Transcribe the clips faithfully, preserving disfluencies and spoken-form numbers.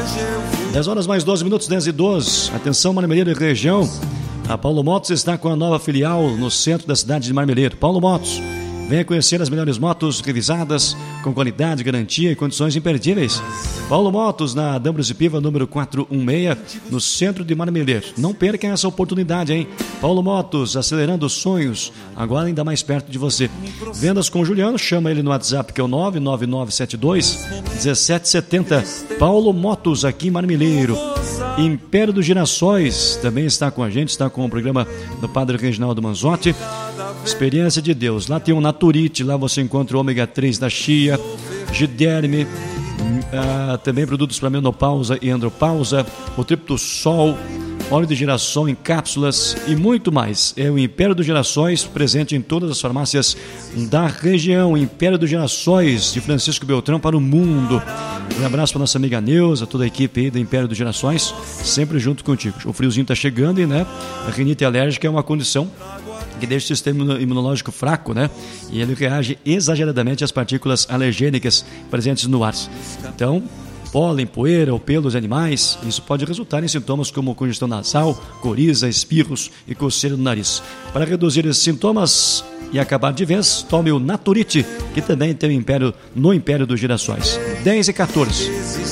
dez horas mais doze minutos, dez e doze. Atenção, Marmeleiro e região. A Paulo Motos está com a nova filial no centro da cidade de Marmeleiro. Paulo Motos, venha conhecer as melhores motos revisadas, com qualidade, garantia e condições imperdíveis. Paulo Motos, na Dambros de Piva, número quatrocentos e dezesseis, no centro de Marmeleiro. Não perca essa oportunidade, hein? Paulo Motos, acelerando os sonhos, agora ainda mais perto de você. Vendas com Juliano, chama ele no WhatsApp, que é o nove nove nove sete dois um sete sete zero. Paulo Motos, aqui em Marmeleiro. Império dos Girassóis também está com a gente, está com o programa do Padre Reginaldo Manzotti. Experiência de Deus. Lá tem o Naturite, lá você encontra o ômega três da chia, Giderme, uh, também produtos para menopausa e andropausa, o Triptosol, óleo de girassol em cápsulas e muito mais. É o Império dos Girassóis, presente em todas as farmácias da região. Império dos Girassóis, de Francisco Beltrão para o mundo. Um abraço para nossa amiga Neuza, toda a equipe aí do Império dos Girassóis, sempre junto contigo. O friozinho está chegando e, né, a rinite alérgica é uma condição que deixa o sistema imunológico fraco, né? E ele reage exageradamente às partículas alergênicas presentes no ar. Então, pólen, poeira ou pelos animais, isso pode resultar em sintomas como congestão nasal, coriza, espirros e coceira no nariz. Para reduzir esses sintomas e acabar de vez, tome o Naturite, que também tem o Império, no Império dos Girassóis. dez e quatorze.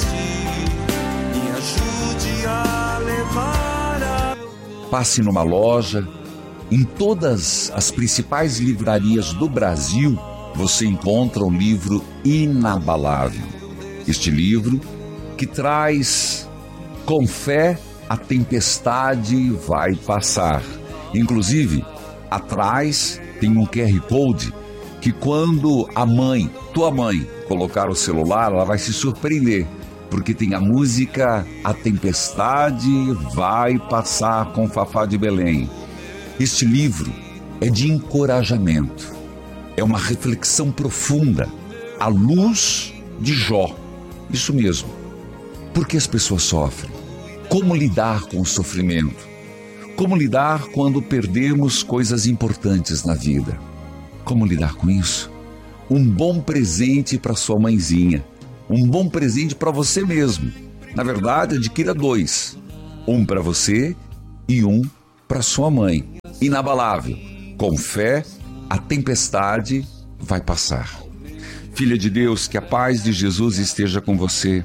Passe numa loja. Em todas as principais livrarias do Brasil, você encontra o livro Inabalável. Este livro que traz, com fé, a tempestade vai passar. Inclusive, atrás tem um Q R Code que quando a mãe, tua mãe, colocar o celular, ela vai se surpreender, porque tem a música A Tempestade Vai Passar com Fafá de Belém. Este livro é de encorajamento, é uma reflexão profunda, à luz de Jó. Isso mesmo. Por que as pessoas sofrem? Como lidar com o sofrimento? Como lidar quando perdemos coisas importantes na vida? Como lidar com isso? Um bom presente para sua mãezinha, um bom presente para você mesmo. Na verdade, adquira dois, um para você e um para sua mãe. Inabalável, com fé, a tempestade vai passar. Filha de Deus, que a paz de Jesus esteja com você.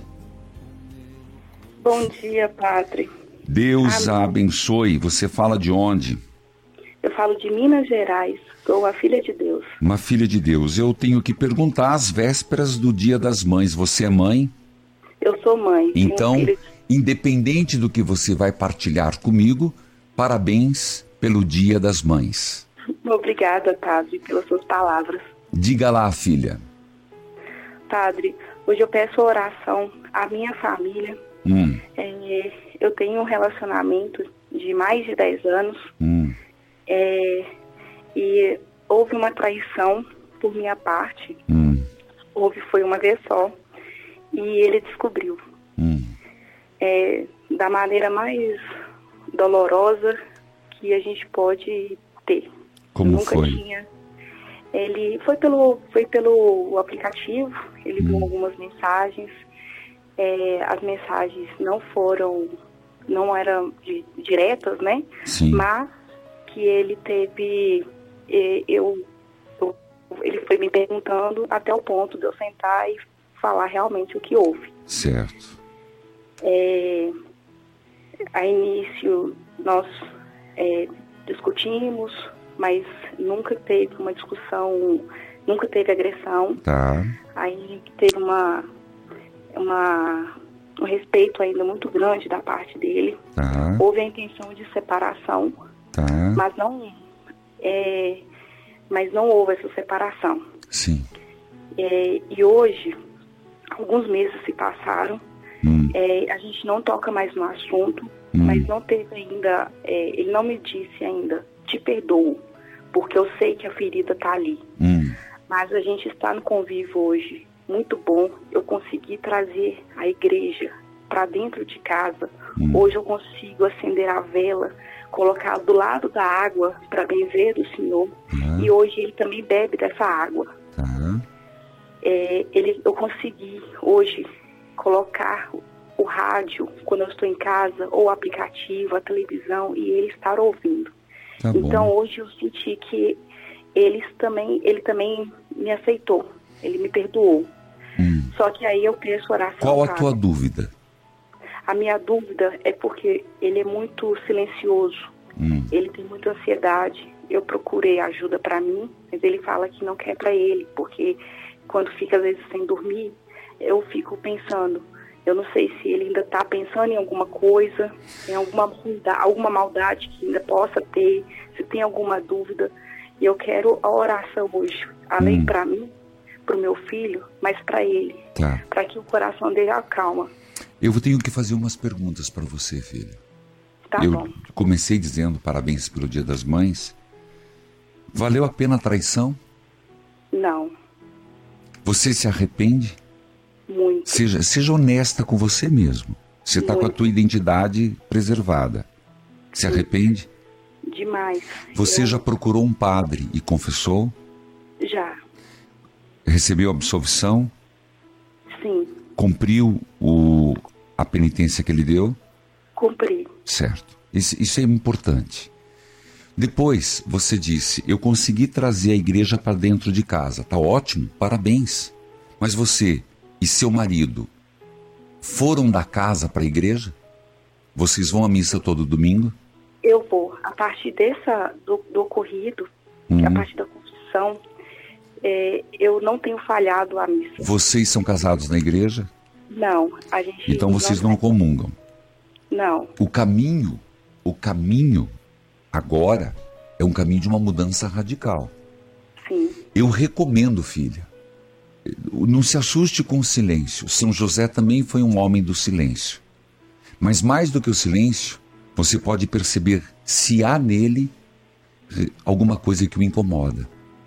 Bom dia, Padre. Deus Amém. A abençoe. Você fala de onde? Eu falo de Minas Gerais, sou a filha de Deus. Uma filha de Deus. Eu tenho que perguntar às vésperas do Dia das Mães. Você é mãe? Eu sou mãe. Então, de... independente do que você vai partilhar comigo, parabéns pelo Dia das Mães. Obrigada, Padre, pelas suas palavras. Diga lá, filha. Padre, hoje eu peço oração à minha família. Hum. É, eu tenho um relacionamento de mais de dez anos. Hum. É, e houve uma traição por minha parte. Hum. Houve, foi uma vez só. E ele descobriu. Hum. É, da maneira mais dolorosa que a gente pode ter. Como Nunca foi? Tinha. Ele foi pelo, foi pelo aplicativo, ele viu Hum. algumas mensagens. É, as mensagens não foram, não eram de, diretas, né? Sim. Mas que ele teve, é, eu, eu, ele foi me perguntando até o ponto de eu sentar e falar realmente o que houve. Certo. É, a início nós é, discutimos, mas nunca teve uma discussão, nunca teve agressão. Tá. Aí teve uma, uma, um respeito ainda muito grande da parte dele. Tá. Houve a intenção de separação, Tá. mas não, é, mas não houve essa separação. Sim. É, e hoje, alguns meses se passaram, Hum. é, a gente não toca mais no assunto, Hum. mas não teve ainda, é, ele não me disse ainda, te perdoo, porque eu sei que a ferida está ali. Hum. Mas a gente está no convívio hoje, muito bom, eu consegui trazer a igreja para dentro de casa. Hum. Hoje eu consigo acender a vela, colocar do lado da água para benzer do Senhor, Tá. e hoje ele também bebe dessa água. Tá. É, ele, eu consegui hoje colocar o rádio rádio quando eu estou em casa, ou o aplicativo, a televisão, e ele estar ouvindo. Tá então bom. hoje eu senti que eles também, ele também me aceitou, ele me perdoou. Hum. Só que aí eu peço oração. Qual a cara. tua dúvida? A minha dúvida é porque ele é muito silencioso, Hum. ele tem muita ansiedade. Eu procurei ajuda para mim, mas ele fala que não quer para ele, porque quando fica às vezes sem dormir, eu fico pensando, eu não sei se ele ainda está pensando em alguma coisa, em alguma, alguma maldade que ainda possa ter, se tem alguma dúvida. E eu quero a oração hoje, além Hum. para mim, para o meu filho, mas para ele, Tá. para que o coração dele acalma. Eu tenho que fazer umas perguntas para você, filha. Tá Eu bom. comecei dizendo parabéns pelo Dia das Mães. Valeu a pena a traição? Não, Você se arrepende? muito. Seja, seja honesta com você mesmo. Você está com a Muito. tua identidade preservada. Se arrepende? Demais. Você Eu- já procurou um padre e confessou? Já, Recebeu absolvição? sim, Cumpriu o, a penitência que ele deu? cumpri. Certo. Isso, isso é importante. Depois, você disse, eu consegui trazer a igreja para dentro de casa. Tá ótimo, parabéns. Mas você e seu marido foram da casa para a igreja? Vocês vão à missa todo domingo? Eu vou, a partir dessa, do, do ocorrido, Uhum. a partir da confissão, é, eu não tenho falhado a missa. Vocês são casados na igreja? Não, a gente... Então vocês não comungam. Não, O caminho, o caminho agora é um caminho de uma mudança radical. sim, Eu recomendo, filha, não se assuste com o silêncio. São José também foi um homem do silêncio. Mas mais do que o silêncio, você pode perceber se há nele eh, alguma coisa que o incomoda.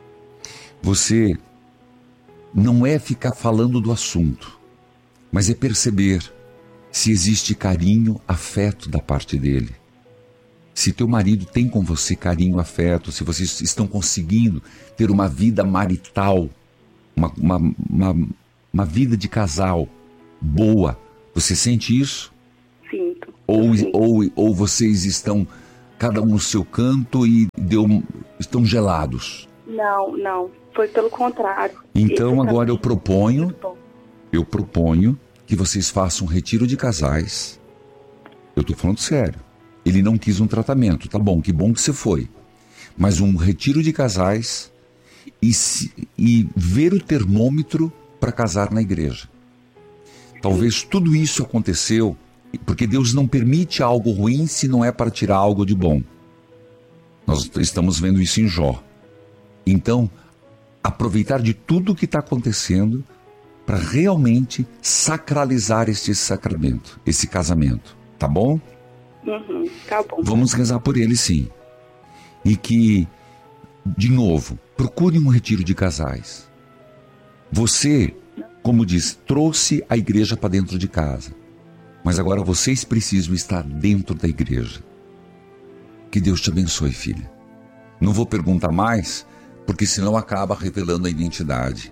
Você não é ficar falando do assunto, mas é perceber se existe carinho, afeto da parte dele. Se teu marido tem com você carinho, afeto, se vocês estão conseguindo ter uma vida marital, uma, uma, uma, uma vida de casal boa, você sente isso? sinto. Ou, Sim. ou, ou vocês estão cada um no seu canto e deu, estão gelados? Não, não, foi pelo contrário. Então Esse agora eu também- proponho, Muito bom. eu proponho que vocês façam um retiro de casais. Eu estou falando sério. Ele não quis um tratamento, tá bom, que bom que você foi. Mas um retiro de casais e, se, e ver o termômetro para casar na igreja. Talvez tudo isso aconteceu porque Deus não permite algo ruim se não é para tirar algo de bom. Nós estamos vendo isso em Jó. Então, aproveitar de tudo o que está acontecendo para realmente sacralizar este sacramento, esse casamento, tá bom? Uhum, tá bom. Vamos rezar por ele, sim. E que, de novo, procure um retiro de casais. Você, como diz, trouxe a igreja para dentro de casa. Mas agora vocês precisam estar dentro da igreja. Que Deus te abençoe, filha. Não vou perguntar mais, porque senão acaba revelando a identidade.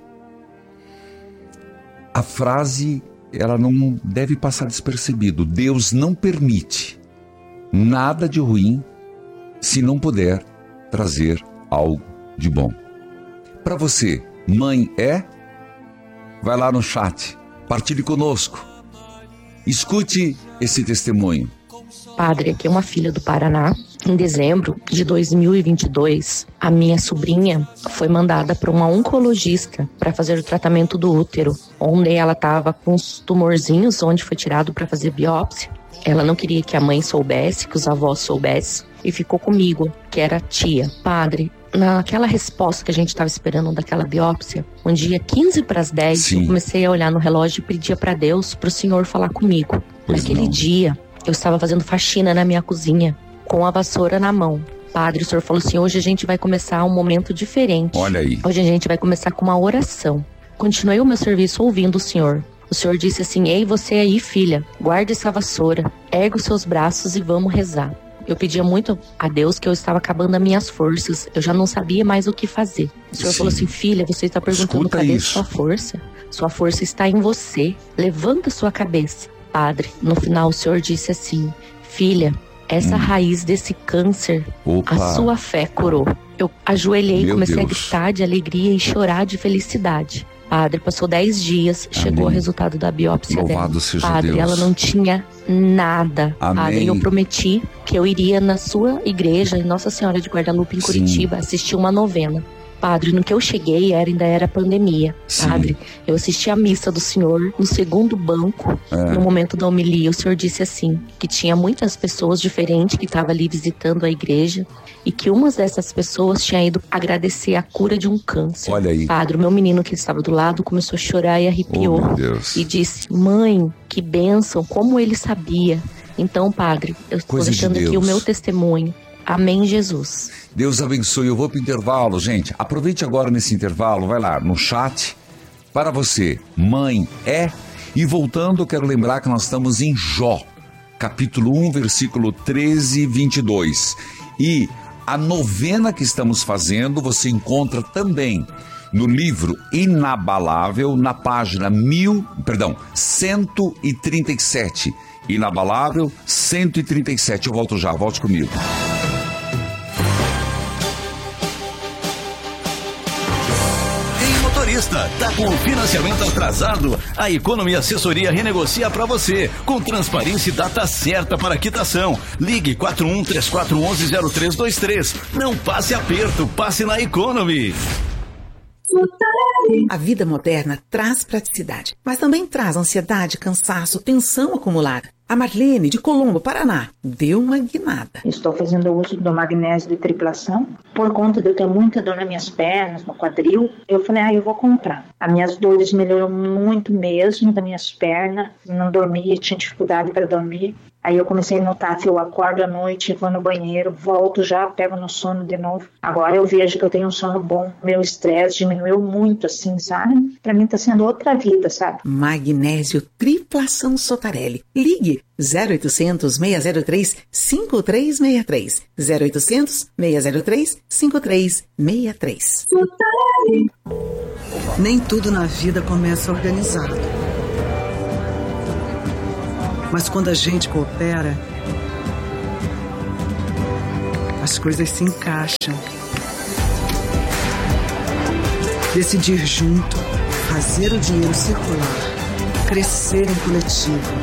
A frase, ela não deve passar despercebido. Deus não permite nada de ruim se não puder trazer algo de bom. Para você, mãe é? Vai lá no chat, partilhe conosco. Escute esse testemunho. Padre, aqui é uma filha do Paraná. Em dezembro de dois mil e vinte e dois, a minha sobrinha foi mandada para uma oncologista para fazer o tratamento do útero, onde ela estava com os tumorzinhos, onde foi tirado para fazer biópsia. Ela não queria que a mãe soubesse, que os avós soubessem, e ficou comigo, que era a tia. Padre, naquela resposta que a gente estava esperando daquela biópsia, um dia quinze para as dez, Sim. eu comecei a olhar no relógio e pedia para Deus, para o Senhor falar comigo. Pois Naquele não. dia, eu estava fazendo faxina na minha cozinha, com a vassoura na mão. Padre, o senhor falou assim, hoje a gente vai começar um momento diferente. Olha aí. Hoje a gente vai começar com uma oração. Continuei o meu serviço ouvindo o senhor. O senhor disse assim, ei, você aí, filha, guarde essa vassoura, ergue os seus braços e vamos rezar. Eu pedia muito a Deus que eu estava acabando as minhas forças, eu já não sabia mais o que fazer. O senhor Sim. falou assim, filha, você está perguntando, Escuta cadê isso. sua força? Sua força está em você, levanta sua cabeça. Padre, no final o senhor disse assim: filha, essa hum. raiz desse câncer, Opa. a sua fé curou. Eu ajoelhei, Meu comecei Deus. a gritar de alegria e chorar de felicidade. Padre, passou dez dias, Amém. chegou o resultado da biópsia Louvado dela. seja Padre, Deus. ela não tinha nada. Amém. Padre, eu prometi que eu iria na sua igreja, em Nossa Senhora de Guadalupe, em Sim. Curitiba, assistir uma novena. Padre, no que eu cheguei era, ainda era pandemia. Sim. Padre, eu assisti a missa do senhor no segundo banco, é. no momento da homilia. O senhor disse assim, que tinha muitas pessoas diferentes que estavam ali visitando a igreja e que uma dessas pessoas tinha ido agradecer a cura de um câncer. Olha aí. Padre, o meu menino que estava do lado começou a chorar e arrepiou. Oh, meu Deus. E disse, mãe, que bênção, como ele sabia. Então, Padre, eu estou deixando de aqui o meu testemunho. Amém, Jesus. Deus abençoe. Eu vou para o intervalo, gente. Aproveite agora nesse intervalo, vai lá no chat. Para você, mãe é. E voltando, eu quero lembrar que nós estamos em Jó, capítulo um, versículo treze e vinte e dois. E a novena que estamos fazendo, você encontra também no livro Inabalável, na página mil, perdão, cento e trinta e sete. Inabalável, cento e trinta e sete. Eu volto já, volte comigo. Tá com o financiamento atrasado? A Economy Assessoria renegocia para você, com transparência e data certa para quitação. Ligue quatro um três quatro um um zero três dois três. Não passe aperto, passe na Economy. A vida moderna traz praticidade, mas também traz ansiedade, cansaço, tensão acumulada. A Marlene, de Colombo, Paraná, deu uma guinada. Estou fazendo uso do magnésio de triplação. Por conta de eu ter muita dor nas minhas pernas, no quadril, eu falei, ah, eu vou comprar. As minhas dores melhoraram muito mesmo, das minhas pernas. Não dormia, tinha dificuldade para dormir. Aí eu comecei a notar que eu acordo à noite, vou no banheiro, volto já, pego no sono de novo. Agora eu vejo que eu tenho um sono bom. Meu estresse diminuiu muito, assim, sabe? Pra mim tá sendo outra vida, sabe? Magnésio Triplação Sotarelli. Ligue zero oitocentos, seis zero três, cinco três seis três. zero oitocentos, seis zero três, cinco três seis três. Nem tudo na vida começa organizado. Mas quando a gente coopera, as coisas se encaixam. Decidir junto, fazer o dinheiro circular, crescer em coletivo.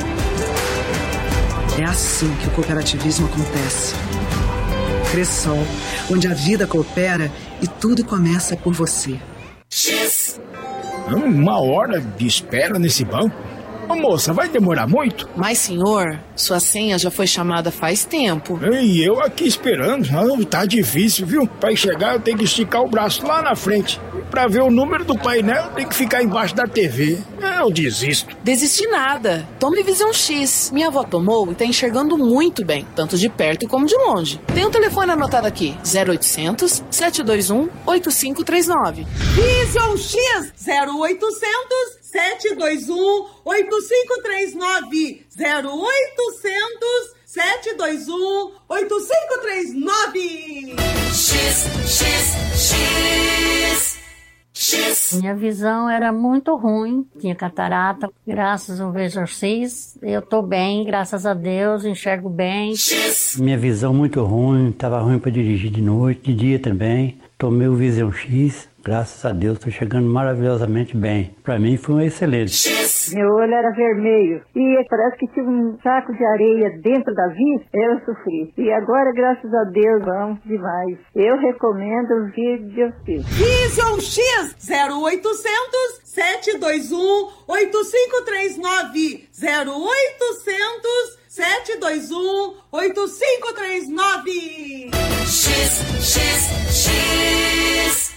É assim que o cooperativismo acontece. Cressol, onde a vida coopera e tudo começa por você. X. Uma hora de espera nesse banco? Ô, moça, vai demorar muito? Mas, senhor, sua senha já foi chamada faz tempo. E eu aqui esperando. Não, tá difícil, viu? Pra chegar, eu tenho que esticar o braço lá na frente. Pra ver o número do painel, eu tenho que ficar embaixo da T V. Eu desisto. Desistir nada. Tome Visão X. Minha avó tomou e tá enxergando muito bem, tanto de perto como de longe. Tem um telefone anotado aqui, zero oitocentos, sete dois um, oito cinco três nove. Vision X, zero oitocentos, sete dois um, oito cinco três nove. zero oitocentos, sete dois um, oito cinco três nove. X, X, X. X. Minha visão era muito ruim, tinha catarata. Graças ao Vision X, eu tô bem, graças a Deus, enxergo bem. X. Minha visão muito ruim, estava ruim para dirigir de noite, de dia também. Tomei o Vision X, graças a Deus, estou chegando maravilhosamente bem. Para mim foi um excelente. X. Meu olho era vermelho e parece que tinha um saco de areia dentro da vista. Eu sofri. E agora, graças a Deus, vamos demais. Eu recomendo o Vision X. Vision X, zero oitocentos, sete dois um, oito cinco três nove. zero oitocentos, sete dois um, oito cinco três nove. X, X, X.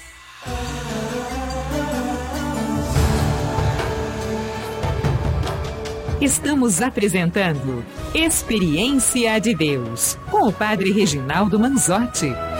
Estamos apresentando Experiência de Deus, com o Padre Reginaldo Manzotti.